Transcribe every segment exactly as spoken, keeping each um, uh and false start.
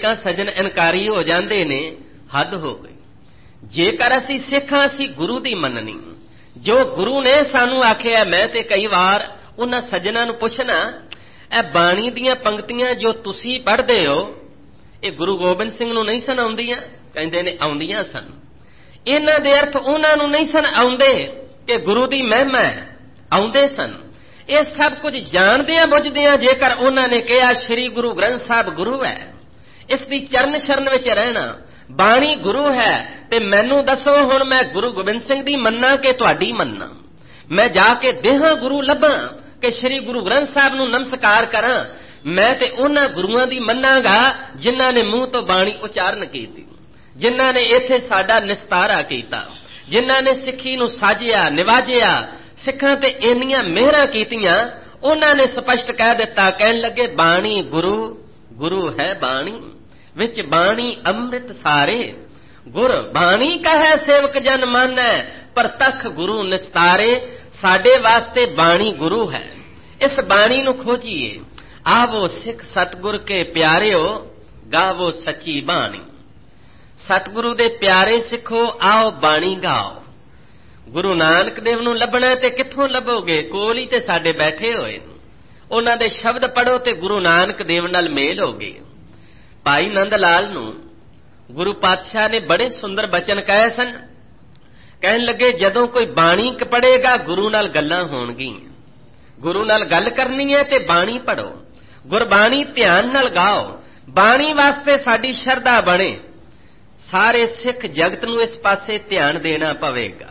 ਅਨੇਕਾਂ ਸੱਜਣ ਇਨਕਾਰੀ ਹੋ ਜਾਂਦੇ ਨੇ, ਹੱਦ ਹੋ ਗਈ। ਜੇਕਰ ਅਸੀਂ ਸਿੱਖ ਹਾਂ, ਅਸੀਂ ਗੁਰੂ ਦੀ ਮੰਨਣੀ, ਜੋ ਗੁਰੂ ਨੇ ਸਾਨੂੰ ਆਖਿਆ। ਮੈਂ ਤੇ ਕਈ ਵਾਰ ਉਹਨਾਂ ਸੱਜਣਾਂ ਨੂੰ ਪੁੱਛਣਾ, ਇਹ ਬਾਣੀ ਦੀਆਂ ਪੰਕਤੀਆਂ ਜੋ ਤੁਸੀਂ ਪੜ੍ਹਦੇ ਹੋ, ਇਹ ਗੁਰੂ ਗੋਬਿੰਦ ਸਿੰਘ ਨੂੰ ਨਹੀਂ ਸਨ ਆਉਂਦੀਆਂ? ਕਹਿੰਦੇ ਨੇ ਆਉਂਦੀਆਂ ਸਨ। ਇਹਨਾਂ ਦੇ ਅਰਥ ਉਹਨਾਂ ਨੂੰ ਨਹੀਂ ਸਨ ਆਉਂਦੇ ਕਿ ਗੁਰੂ ਦੀ ਮਹਿਮਾ ਆਉਂਦੇ ਸਨ। ਇਹ ਸਭ ਕੁਝ ਜਾਣਦਿਆਂ ਬੁੱਝਦਿਆਂ ਜੇਕਰ ਉਹਨਾਂ ਨੇ ਕਿਹਾ ਸ਼੍ਰੀ ਗੁਰੂ ਗ੍ਰੰਥ ਸਾਹਿਬ ਗੁਰੂ ਹੈ, ਇਸ ਦੀ ਚਰਨ ਸ਼ਰਨ ਵਿੱਚ ਰਹਿਣਾ, ਬਾਣੀ ਗੁਰੂ ਹੈ, ਤੇ ਮੈਨੂੰ ਦੱਸੋ ਹੁਣ ਮੈਂ ਗੁਰੂ ਗੋਬਿੰਦ ਸਿੰਘ ਦੀ ਮੰਨਾਂ ਕਿ ਤੁਹਾਡੀ ਮੰਨਾਂ? ਮੈਂ ਜਾ ਕੇ ਦੇਹਾਂ ਗੁਰੂ ਲੱਭਾਂ ਕਿ ਸ਼੍ਰੀ ਗੁਰੂ ਗ੍ਰੰਥ ਸਾਹਿਬ ਨੂੰ ਨਮਸਕਾਰ ਕਰਾਂ? ਮੈਂ ਤੇ ਉਹਨਾਂ ਗੁਰੂਆਂ ਦੀ ਮੰਨਾਂਗਾ ਜਿਨ੍ਹਾਂ ਨੇ ਮੂੰਹ ਤੋਂ ਬਾਣੀ ਉਚਾਰਨ ਕੀਤੀ, ਜਿਨ੍ਹਾਂ ਨੇ ਇੱਥੇ ਸਾਡਾ ਨਿਸਤਾਰਾ ਕੀਤਾ, ਜਿਨ੍ਹਾਂ ਨੇ ਸਿੱਖੀ ਨੂੰ ਸਾਜਿਆ ਨਿਵਾਜਿਆ, ਸਿੱਖਾਂ ਤੇ ਇੰਨੀਆਂ ਮਿਹਰਾਂ ਕੀਤੀਆਂ। ਉਹਨਾਂ ਨੇ ਸਪਸ਼ਟ ਕਹਿ ਦਿੱਤਾ, ਕਹਿਣ ਲੱਗੇ ਬਾਣੀ ਗੁਰੂ, ਗੁਰੂ ਹੈ ਬਾਣੀ, ਵਿੱਚ ਬਾਣੀ ਅੰਮ੍ਰਿਤ ਸਾਰੇ, ਗੁਰ ਬਾਣੀ ਕਹੈ ਸੇਵਕ ਜਨ ਮਾਨੈ, ਪ੍ਰਤੱਖ ਗੁਰੂ ਨਿਸਤਾਰੇ। ਸਾਡੇ ਵਾਸਤੇ ਬਾਣੀ ਗੁਰੂ ਹੈ, ਇਸ ਬਾਣੀ ਨੂੰ ਖੋਜੀਏ। ਆਵੋ ਸਿੱਖ ਸਤਿਗੁਰ ਕੇ ਪਿਆਰਿਓ, ਗਾਵੋ ਸੱਚੀ ਬਾਣੀ। ਸਤਿਗੁਰੂ ਦੇ ਪਿਆਰੇ ਸਿੱਖੋ, ਆਓ ਬਾਣੀ ਗਾਓ। ਗੁਰੂ ਨਾਨਕ ਦੇਵ ਨੂੰ ਲੱਭਣਾ ਤੇ ਕਿੱਥੋਂ ਲੱਭੋਗੇ? ਕੋਲ ਹੀ ਤੇ ਸਾਡੇ ਬੈਠੇ ਹੋਏ। ਉਹਨਾਂ ਦੇ ਸ਼ਬਦ ਪੜ੍ਹੋ ਤੇ ਗੁਰੂ ਨਾਨਕ ਦੇਵ ਨਾਲ ਮੇਲ ਹੋ ਗਏ। ਭਾਈ ਨੰਦ ਲਾਲ ਨੂੰ ਗੁਰੂ ਪਾਤਸ਼ਾਹ ਨੇ ਬੜੇ ਸੁੰਦਰ ਬਚਨ ਕਹੇ ਸਨ। ਕਹਿਣ ਲੱਗੇ ਜਦੋਂ ਕੋਈ ਬਾਣੀ ਪੜ੍ਹੇਗਾ ਗੁਰੂ ਨਾਲ ਗੱਲਾਂ ਹੋਣਗੀਆਂ, ਗੁਰੂ ਨਾਲ ਗੱਲ ਕਰਨੀ ਹੈ ਤੇ ਬਾਣੀ ਪੜ੍ਹੋ, ਗੁਰਬਾਣੀ ਧਿਆਨ ਨਾਲ ਗਾਓ, ਬਾਣੀ ਵਾਸਤੇ ਸਾਡੀ ਸ਼ਰਧਾ ਬਣੇ। ਸਾਰੇ ਸਿੱਖ ਜਗਤ ਨੂੰ ਇਸ ਪਾਸੇ ਧਿਆਨ ਦੇਣਾ ਪਵੇਗਾ।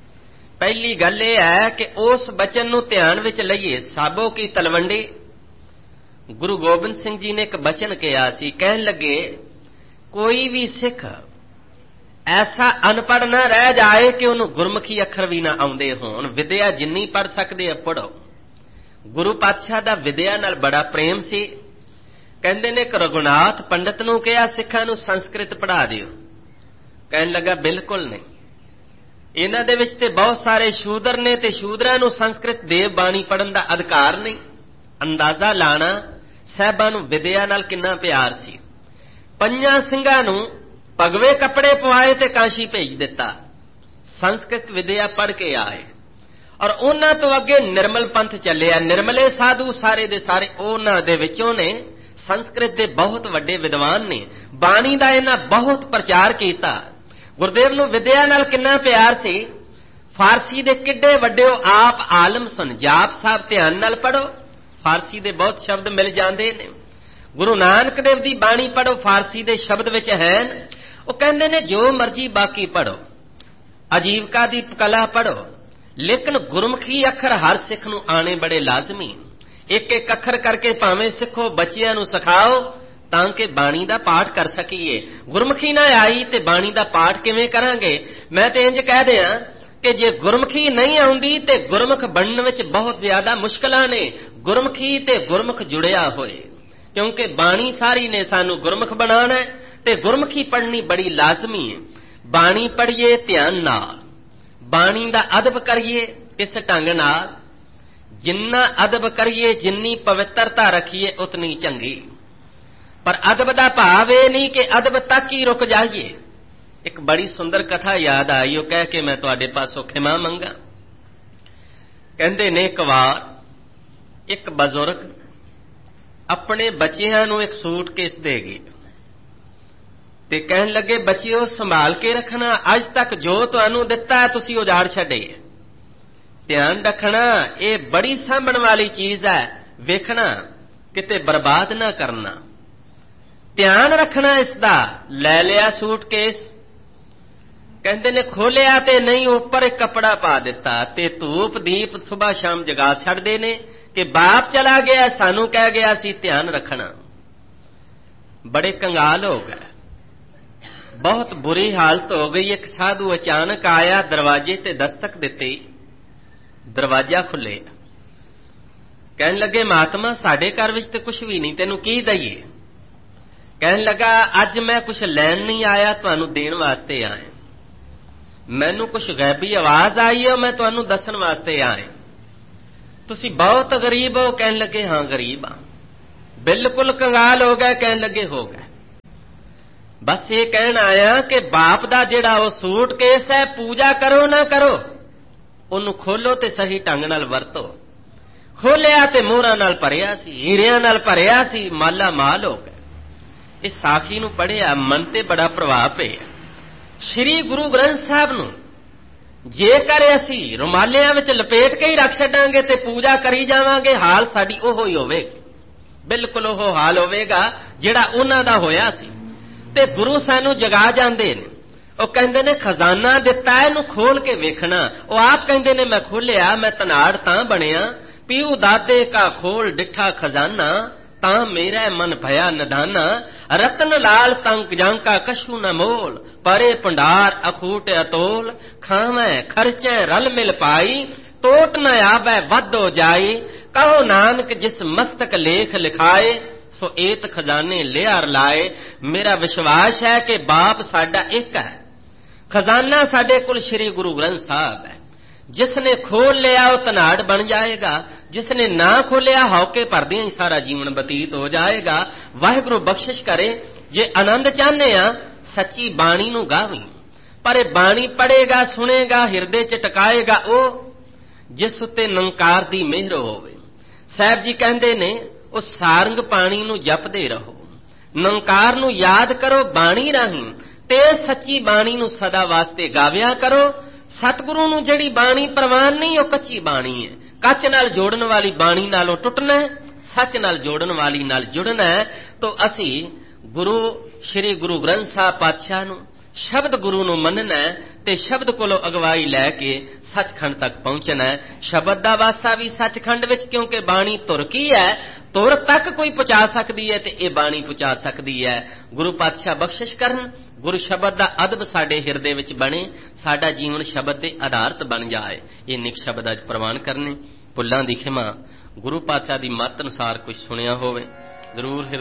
ਪਹਿਲੀ ਗੱਲ ਇਹ ਹੈ ਕਿ ਉਸ ਬਚਨ ਨੂੰ ਧਿਆਨ ਵਿੱਚ ਲਈਏ। ਸਾਬੋ ਕੀ ਤਲਵੰਡੀ, ਗੁਰੂ ਗੋਬਿੰਦ ਸਿੰਘ ਜੀ ਨੇ ਇੱਕ ਬਚਨ ਕਿਹਾ ਸੀ। ਕਹਿਣ ਲੱਗੇ ਕੋਈ ਵੀ ਸਿੱਖ ਐਸਾ ਅਨਪੜ੍ਹ ਨਾ ਰਹਿ ਜਾਏ ਕਿ ਉਹਨੂੰ ਗੁਰਮੁਖੀ ਅੱਖਰ ਵੀ ਨਾ ਆਉਂਦੇ ਹੋਣ। ਵਿਦਿਆ ਜਿੰਨੀ ਪੜ੍ਹ ਸਕਦੇ ਆ ਪੜ੍ਹੋ। ਗੁਰੂ ਪਾਤਸ਼ਾਹ ਦਾ ਵਿਦਿਆ ਨਾਲ ਬੜਾ ਪ੍ਰੇਮ ਸੀ। ਕਹਿੰਦੇ ਨੇ ਕਿ ਰਘੁਨਾਥ ਪੰਡਤ ਨੂੰ ਕਿਹਾ ਸਿੱਖਾਂ ਨੂੰ ਸੰਸਕ੍ਰਿਤ ਪੜ੍ਹਾ ਦਿਓ। ਕਹਿਣ ਲੱਗਾ ਬਿਲਕੁਲ ਨਹੀਂ, ਇਹਨਾਂ ਦੇ ਵਿੱਚ ਤੇ ਬਹੁਤ ਸਾਰੇ ਸ਼ੂਦਰ ਨੇ ਤੇ ਸ਼ੂਦਰਾਂ ਨੂੰ ਸੰਸਕ੍ਰਿਤ ਦੇਵ ਬਾਣੀ ਪੜ੍ਹਨ ਦਾ ਅਧਿਕਾਰ ਨਹੀਂ। ਅੰਦਾਜ਼ਾ ਲਾਣਾ ਸਾਹਿਬਾਂ ਨੂੰ ਵਿਦਿਆ ਨਾਲ ਕਿੰਨਾ ਪਿਆਰ ਸੀ। ਪੰਜਾਂ ਸਿੰਘਾਂ ਨੂੰ ਭਗਵੇ ਕੱਪੜੇ ਪਵਾਏ ਤੇ ਕਾਸ਼ੀ ਭੇਜ ਦਿੱਤਾ, ਸੰਸਕ੍ਰਿਤ ਵਿਦਿਆ ਪੜ੍ਹ ਕੇ ਆਏ। ਔਰ ਉਹਨਾਂ ਤੋਂ ਅੱਗੇ ਨਿਰਮਲ ਪੰਥ ਚੱਲਿਆ। ਨਿਰਮਲੇ ਸਾਧੂ ਸਾਰੇ ਦੇ ਸਾਰੇ ਉਹਨਾਂ ਦੇ ਵਿੱਚੋਂ ਨੇ। ਸੰਸਕ੍ਰਿਤ ਦੇ ਬਹੁਤ ਵੱਡੇ ਵਿਦਵਾਨ ਨੇ, ਬਾਣੀ ਦਾ ਇਹਨਾਂ ਬਹੁਤ ਪ੍ਰਚਾਰ ਕੀਤਾ। ਗੁਰਦੇਵ ਨੂੰ ਵਿਦਿਆ ਨਾਲ ਕਿੰਨਾ ਪਿਆਰ ਸੀ। ਫਾਰਸੀ ਦੇ ਕਿੱਡੇ ਵੱਡੇ ਆਪ ਆਲਮ ਸਨ। ਜਾਪ ਸਾਹਿਬ ਧਿਆਨ ਨਾਲ ਪੜ੍ਹੋ, ਫਾਰਸੀ ਦੇ ਬਹੁਤ ਸ਼ਬਦ ਮਿਲ ਜਾਂਦੇ ਨੇ। ਗੁਰੂ ਨਾਨਕ ਦੇਵ ਦੀ ਬਾਣੀ ਪੜ੍ਹੋ, ਫਾਰਸੀ ਦੇ ਸ਼ਬਦ ਵਿੱਚ ਹੈ। ਉਹ ਕਹਿੰਦੇ ਨੇ ਜੋ ਮਰਜੀ ਬਾਕੀ ਪੜ੍ਹੋ, ਅਜੀਵਕਾ ਦੀ ਕਲਾ ਪੜ੍ਹੋ, ਲੇਕਿਨ ਗੁਰਮੁਖੀ ਅੱਖਰ ਹਰ ਸਿੱਖ ਨੂੰ ਆਣੇ ਬੜੇ ਲਾਜ਼ਮੀ। ਇੱਕ ਇੱਕ ਅੱਖਰ ਕਰਕੇ ਭਾਵੇਂ ਸਿੱਖੋ, ਬੱਚਿਆਂ ਨੂੰ ਸਿਖਾਓ ਤਾਂ ਕਿ ਬਾਣੀ ਦਾ ਪਾਠ ਕਰ ਸਕੀਏ। ਗੁਰਮੁਖੀ ਨਾ ਆਈ ਤੇ ਬਾਣੀ ਦਾ ਪਾਠ ਕਿਵੇਂ ਕਰਾਂਗੇ? ਮੈਂ ਤੇ ਇੰਜ ਕਹਿ ਦਿਆਂ ਕਿ ਜੇ ਗੁਰਮੁਖੀ ਨਹੀਂ ਆਉਂਦੀ ਤੇ ਗੁਰਮੁਖ ਬਣਨ ਵਿੱਚ ਬਹੁਤ ਜ਼ਿਆਦਾ ਮੁਸ਼ਕਲਾਂ ਨੇ। ਗੁਰਮੁਖੀ ਤੇ ਗੁਰਮੁਖ ਜੁੜਿਆ ਹੋਏ, ਕਿਉਂਕਿ ਬਾਣੀ ਸਾਰੀ ਨੇ ਸਾਨੂੰ ਗੁਰਮੁਖ ਬਣਾਉਣਾ ਤੇ ਗੁਰਮੁਖੀ ਪੜ੍ਹਨੀ ਬੜੀ ਲਾਜ਼ਮੀ ਹੈ। ਬਾਣੀ ਪੜ੍ਹੀਏ ਧਿਆਨ ਨਾਲ, ਬਾਣੀ ਦਾ ਅਦਬ ਕਰੀਏ ਇਸ ਢੰਗ ਨਾਲ। ਜਿੰਨਾ ਅਦਬ ਕਰੀਏ, ਜਿੰਨੀ ਪਵਿੱਤਰਤਾ ਰੱਖੀਏ, ਉਤਨੀ ਚੰਗੀ। ਪਰ ਅਦਬ ਦਾ ਭਾਵ ਇਹ ਨਹੀਂ ਕਿ ਅਦਬ ਤੱਕ ਹੀ ਰੁਕ ਜਾਈਏ। ਇੱਕ ਬੜੀ ਸੁੰਦਰ ਕਥਾ ਯਾਦ ਆਈ, ਉਹ ਕਹਿ ਕੇ ਮੈਂ ਤੁਹਾਡੇ ਪਾਸੋਂ ਖਿਮਾ ਮੰਗਾ। ਕਹਿੰਦੇ ਨੇ ਇੱਕ ਵਾਰ ਇੱਕ ਬਜ਼ੁਰਗ ਆਪਣੇ ਬੱਚਿਆਂ ਨੂੰ ਇੱਕ ਸੂਟਕੇਸ ਦੇ ਗਏ ਤੇ ਕਹਿਣ ਲੱਗੇ ਬੱਚਿਓ ਸੰਭਾਲ ਕੇ ਰੱਖਣਾ, ਅੱਜ ਤੱਕ ਜੋ ਤੁਹਾਨੂੰ ਦਿੱਤਾ ਤੁਸੀਂ ਉਜਾੜ ਛੱਡੇ। ਧਿਆਨ ਰੱਖਣਾ, ਇਹ ਬੜੀ ਸਾਂਭਣ ਵਾਲੀ ਚੀਜ਼ ਹੈ। ਵੇਖਣਾ ਕਿਤੇ ਬਰਬਾਦ ਨਾ ਕਰਨਾ, ਧਿਆਨ ਰੱਖਣਾ ਇਸ ਦਾ। ਲੈ ਲਿਆ ਸੂਟਕੇਸ, ਕਹਿੰਦੇ ਨੇ ਖੋਲਿਆ ਤੇ ਨਹੀਂ, ਉੱਪਰ ਇੱਕ ਕੱਪੜਾ ਪਾ ਦਿੱਤਾ ਤੇ ਧੂਪ ਦੀਪ ਸੁਬਾਹ ਸ਼ਾਮ ਜਗਾ ਛੱਡਦੇ ਨੇ ਕਿ ਬਾਪ ਚਲਾ ਗਿਆ, ਸਾਨੂੰ ਕਹਿ ਗਿਆ ਸੀ ਧਿਆਨ ਰੱਖਣਾ। ਬੜੇ ਕੰਗਾਲ ਹੋ ਗਏ, ਬਹੁਤ ਬੁਰੀ ਹਾਲਤ ਹੋ ਗਈ। ਇੱਕ ਸਾਧੂ ਅਚਾਨਕ ਆਇਆ, ਦਰਵਾਜ਼ੇ ਤੇ ਦਸਤਕ ਦਿੱਤੀ, ਦਰਵਾਜ਼ਾ ਖੁੱਲੇ। ਕਹਿਣ ਲੱਗੇ ਮਹਾਤਮਾ ਸਾਡੇ ਘਰ ਵਿੱਚ ਤੇ ਕੁਛ ਵੀ ਨਹੀਂ, ਤੈਨੂੰ ਕੀ ਦਈਏ? ਕਹਿਣ ਲੱਗਾ ਅੱਜ ਮੈਂ ਕੁਛ ਲੈਣ ਨਹੀਂ ਆਇਆ, ਤੁਹਾਨੂੰ ਦੇਣ ਵਾਸਤੇ ਆਇਆ। ਮੈਨੂੰ ਕੁਛ ਗੈਬੀ ਆਵਾਜ਼ ਆਈ ਹੈ, ਮੈਂ ਤੁਹਾਨੂੰ ਦੱਸਣ ਵਾਸਤੇ ਆਇਆ। ਤੁਸੀਂ ਬਹੁਤ ਗਰੀਬ ਹੋ? ਕਹਿਣ ਲੱਗੇ ਹਾਂ ਗਰੀਬ ਹਾਂ। ਬਿਲਕੁਲ ਕੰਗਾਲ ਹੋ ਗਏ? ਕਹਿਣ ਲੱਗੇ ਹੋ ਗਏ। बस ये कहना आया कि बाप दा जिहड़ा वो सूट केस है, पूजा करो ना करो, ਉਹਨੂੰ ਖੋਲੋ ਤੇ ਸਹੀ ਢੰਗ ਨਾਲ ਵਰਤੋ। ਖੋਲਿਆ ਤੇ ਮੋਹਰਾਂ ਨਾਲ ਭਰਿਆ ਸੀ, ਹੀਰਿਆਂ ਨਾਲ ਭਰਿਆ ਸੀ, ਮਾਲਾ ਮਾਲ ਹੋ ਗਏ। ਇਸ ਸਾਖੀ ਨੂੰ ਪੜ੍ਹਿਆ, ਮਨ ਤੇ ਬੜਾ ਪ੍ਰਭਾਵ ਪਿਆ। ਸ੍ਰੀ ਗੁਰੂ ਗ੍ਰੰਥ ਸਾਹਿਬ ਨੂੰ ਜੇਕਰ ਅਸੀਂ ਰੁਮਾਲਿਆਂ ਵਿੱਚ ਲਪੇਟ ਕੇ ਹੀ ਰੱਖ ਛੱਡਾਂਗੇ ਤੇ ਪੂਜਾ ਕਰੀ ਜਾਵਾਂਗੇ, ਹਾਲ ਸਾਡੀ ਉਹੋ ਹੀ ਹੋਵੇਗੀ, ਬਿਲਕੁਲ ਉਹ ਹਾਲ ਹੋਵੇਗਾ ਜਿਹੜਾ ਉਹਨਾਂ ਦਾ ਹੋਇਆ ਸੀ। ਤੇ ਗੁਰੂ ਸਾਨੂੰ ਜਗਾ ਜਾਂਦੇ ਨੇ, ਉਹ ਕਹਿੰਦੇ ਨੇ ਖਜ਼ਾਨਾ ਦਿੱਤਾ, ਇਹਨੂੰ ਖੋਲ ਕੇ ਵੇਖਣਾ। ਉਹ ਆਪ ਕਹਿੰਦੇ ਨੇ ਮੈਂ ਖੋਲਿਆ, ਮੈਂ ਧਨਾੜ ਤਾਂ ਬਣਿਆ, ਪੀਊ ਦਾਦੇ ਕਾ ਖੋਲ ਡਿੱਠਾ ਖਜ਼ਾਨਾ, ਤਾਂ ਮੇਰਾ ਮਨ ਭਇਆ ਨਿਧਾਨਾ, ਰਤਨ ਲਾਲ ਤੰਕ ਜਾਂਕਾ ਕਸ਼ੂ ਨ ਮੋਲ, ਪਰੇ ਭੰਡਾਰ ਅਖੂਟ ਅਤੋਲ, ਖਾਵੇਂ ਖਰਚੇ ਰਲ ਮਿਲ ਪਾਈ, ਟੋਟ ਨ ਆਵੇ ਵੱਧ ਹੋ ਜਾਈ, ਕਹੋ ਨਾਨਕ ਜਿਸ ਮਸਤਕ ਲੇਖ ਲਿਖਾਏ, ਸੋ ਏਤ ਖਜ਼ਾਨੇ ਲਿਆ ਰਲਾਏ। ਮੇਰਾ ਵਿਸ਼ਵਾਸ ਹੈ ਕਿ ਬਾਪ ਸਾਡਾ ਇੱਕ ਹੈ, ਖਜ਼ਾਨਾ ਸਾਡੇ ਕੋਲ ਸ੍ਰੀ ਗੁਰੂ ਗ੍ਰੰਥ ਸਾਹਿਬ ਹੈ। ਜਿਸ ਨੇ ਖੋਲ ਲਿਆ ਉਹ ਧਨਾੜ ਬਣ ਜਾਏਗਾ, ਜਿਸ ਨੇ ਨਾ ਖੋਲਿਆ ਹੌਕੇ ਭਰਦਿਆਂ ਹੀ ਸਾਰਾ ਜੀਵਨ ਬਤੀਤ ਹੋ ਜਾਏਗਾ। ਵਾਹਿਗੁਰੂ ਬਖਸ਼ਿਸ਼ ਕਰੇ। ਜੇ ਆਨੰਦ ਚਾਹੁੰਦੇ ਆ, ਸੱਚੀ ਬਾਣੀ ਨੂੰ ਗਾਵੀਂ, ਪਰ ਇਹ ਬਾਣੀ ਪੜ੍ਹੇਗਾ, ਸੁਣੇਗਾ, ਹਿਰਦੇ ਚ ਟਿਕਾਏਗਾ ਉਹ ਜਿਸ ਉੱਤੇ ਨਿਰੰਕਾਰ ਦੀ ਮਿਹਰ ਹੋਵੇ। ਸਾਹਿਬ ਜੀ ਕਹਿੰਦੇ ਨੇ ਉਹ ਸਾਰੰਗ ਪਾਣੀ ਨੂੰ ਜਪਦੇ ਰਹੋ, ਨਿਰੰਕਾਰ ਨੂੰ ਯਾਦ ਕਰੋ ਬਾਣੀ ਰਾਹੀਂ, ਤੇ ਸੱਚੀ ਬਾਣੀ ਨੂੰ ਸਦਾ ਵਾਸਤੇ ਗਾਵਿਆ ਕਰੋ। ਸਤਿਗੁਰੂ ਨੂੰ ਜਿਹੜੀ ਬਾਣੀ ਪ੍ਰਵਾਨ ਨਹੀਂ, ਉਹ ਕੱਚੀ ਬਾਣੀ ਹੈ। ਕੱਚ ਨਾਲ ਜੋੜਨ ਵਾਲੀ ਬਾਣੀ ਨਾਲੋਂ ਟੁੱਟਣਾ, ਸੱਚ ਨਾਲ ਜੋੜਨ ਵਾਲੀ ਨਾਲ ਜੁੜਨਾ ਹੈ। ਤਾਂ ਅਸੀਂ ਗੁਰੂ ਸ੍ਰੀ ਗੁਰੂ ਗ੍ਰੰਥ ਸਾਹਿਬ ਪਾਤਸ਼ਾਹ ਨੂੰ, ਸ਼ਬਦ ਗੁਰੂ ਨੂੰ ਮੰਨਣਾ ਤੇ ਸ਼ਬਦ ਕੋਲੋਂ ਅਗਵਾਈ ਲੈ ਕੇ ਸੱਚਖੰਡ ਤੱਕ ਪਹੁੰਚਣਾ ਹੈ। ਸ਼ਬਦ ਦਾ ਵਾਸਾ ਵੀ ਸੱਚਖੰਡ ਵਿੱਚ, ਕਿਉਂਕਿ ਬਾਣੀ ਤੁਰ ਕੀ ਹੈ, ਤੁਰ ਤੱਕ ਕੋਈ ਪਹੁੰਚਾ ਸਕਦੀ ਹੈ ਤੇ ਇਹ ਬਾਣੀ ਪਹੁੰਚਾ ਸਕਦੀ ਹੈ। ਗੁਰੂ ਪਾਤਸ਼ਾਹ ਬਖਸ਼ਿਸ਼ ਕਰਨ, ਗੁਰੂ ਸ਼ਬਦ ਦਾ ਅਦਬ ਸਾਡੇ ਹਿਰਦੇ ਵਿੱਚ ਬਣੇ, ਸਾਡਾ ਜੀਵਨ ਸ਼ਬਦ ਦੇ ਆਧਾਰਿਤ ਬਣ ਜਾਏ। ਇਹ ਨਿਕ ਸ਼ਬਦ ਅੱਜ ਪ੍ਰਵਾਨ ਕਰਨੇ। ਭੁੱਲਾਂ ਦੀ ਖਿਮਾ। ਗੁਰੂ ਪਾਤਸ਼ਾਹ ਦੀ ਮੱਤ ਅਨੁਸਾਰ ਕੁਝ ਸੁਣਿਆ ਹੋਵੇ ਜ਼ਰੂਰ